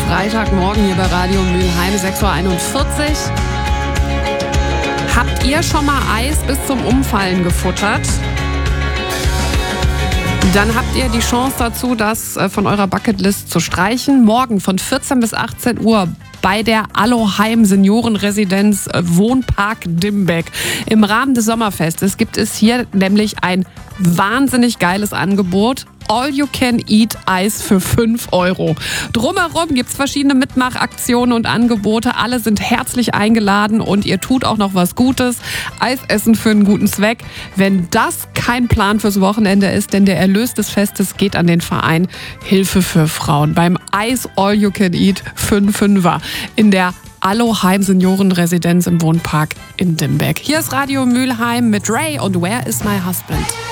Freitagmorgen hier bei Radio Mülheim, 6.41 Uhr. Habt ihr schon mal Eis bis zum Umfallen gefuttert? Dann habt ihr die Chance dazu, das von eurer Bucketlist zu streichen. Morgen von 14 bis 18 Uhr bei der Alloheim Seniorenresidenz Wohnpark Dimbeck. Im Rahmen des Sommerfestes gibt es hier nämlich ein wahnsinnig geiles Angebot. All-You-Can-Eat-Eis für 5 €. Drumherum gibt es verschiedene Mitmachaktionen und Angebote. Alle sind herzlich eingeladen und ihr tut auch noch was Gutes. Eis essen für einen guten Zweck. Wenn das kein Plan fürs Wochenende ist, denn der Erlös des Festes geht an den Verein Hilfe für Frauen. Beim Eis All-You-Can-Eat für einen Fünfer in der Alloheim Seniorenresidenz im Wohnpark in Dimbeck. Hier ist Radio Mülheim mit Ray und Where is my husband?